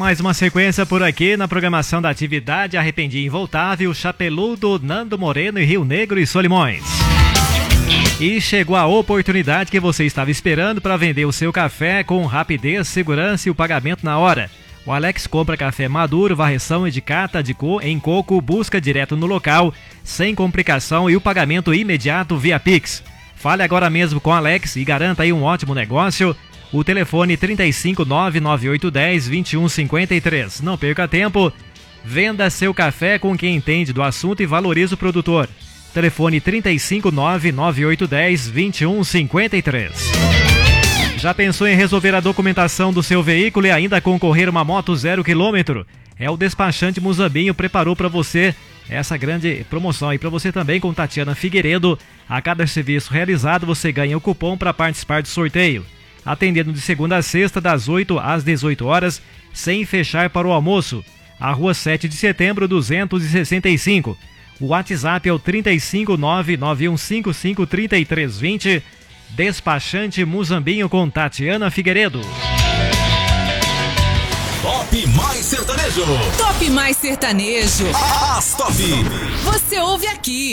Mais uma sequência por aqui na programação da atividade Arrependi Involtável, Chapeludo, Nando Moreno e Rio Negro e Solimões. E chegou a oportunidade que você estava esperando para vender o seu café com rapidez, segurança e o pagamento na hora. O Alex compra café maduro, varreção e de cata em coco, busca direto no local, sem complicação e o pagamento imediato via Pix. Fale agora mesmo com o Alex e garanta aí um ótimo negócio. O telefone 35998102153. Não perca tempo. Venda seu café com quem entende do assunto e valoriza o produtor. Telefone 35998102153. Já pensou em resolver a documentação do seu veículo e ainda concorrer a uma moto 0 km? É o Despachante Muzambinho preparou para você essa grande promoção e para você também com Tatiana Figueiredo. A cada serviço realizado você ganha o cupom para participar do sorteio. Atendendo de segunda a sexta, das 8 às 18 horas, sem fechar para o almoço. A Rua 7 de Setembro, 265. O WhatsApp é o 35991553320. Despachante Muzambinho com Tatiana Figueiredo. Top Mais Sertanejo. Top Mais Sertanejo. As Top. Você ouve aqui.